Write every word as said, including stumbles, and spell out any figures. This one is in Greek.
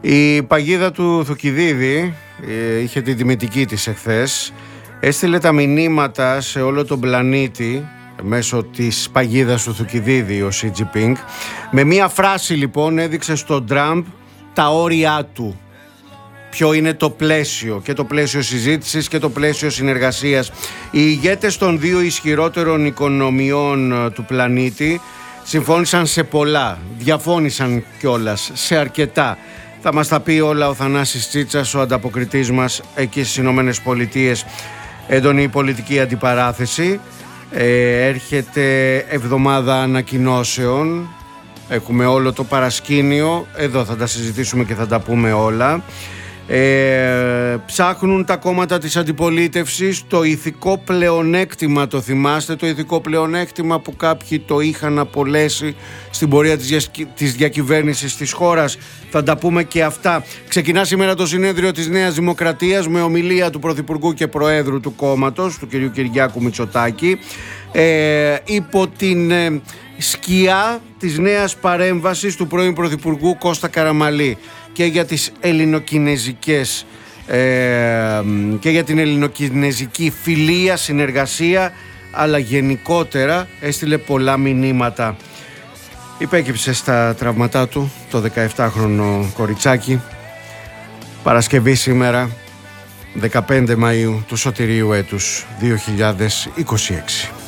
Η παγίδα του Θουκυδίδη ε, είχε την τιμητική της εχθές. Έστειλε τα μηνύματα σε όλο τον πλανήτη μέσω της παγίδας του Θουκυδίδη ο Σι Τζινπίνγκ. Με μία φράση λοιπόν έδειξε στον Τραμπ τα όρια του. Ποιο είναι το πλαίσιο, και το πλαίσιο συζήτησης και το πλαίσιο συνεργασίας. Οι ηγέτες των δύο ισχυρότερων οικονομιών του πλανήτη συμφώνησαν σε πολλά, διαφώνησαν κιόλας σε αρκετά. Θα μας τα πει όλα ο Θανάσης Τσίτσας, ο ανταποκριτής μας εκεί στις Ηνωμένες Πολιτείες. Έντονη πολιτική αντιπαράθεση. Ε, έρχεται εβδομάδα ανακοινώσεων. Έχουμε όλο το παρασκήνιο. Εδώ θα τα συζητήσουμε και θα τα πούμε όλα. Ε, ψάχνουν τα κόμματα της αντιπολίτευσης το ηθικό πλεονέκτημα, το θυμάστε, το ηθικό πλεονέκτημα που κάποιοι το είχαν απολέσει στην πορεία της, της διακυβέρνησης της χώρας. Θα τα πούμε και αυτά. Ξεκινά σήμερα το συνέδριο της Νέας Δημοκρατίας με ομιλία του Πρωθυπουργού και Προέδρου του κόμματος, του κ. Κυριάκου Μητσοτάκη, ε, υπό την ε, σκιά της νέας παρέμβασης του πρώην Πρωθυπουργού Κώστα Καραμανλή και για τις ελληνοκινεζικές ε, και για την ελληνοκινεζική φιλία, συνεργασία, αλλά γενικότερα έστειλε πολλά μηνύματα. Υπέκυψε στα τραυματά του το δεκαεπτάχρονο κοριτσάκι. Παρασκευή σήμερα, δεκαπέντε Μαΐου του σωτηρίου έτους δύο χιλιάδες είκοσι έξι.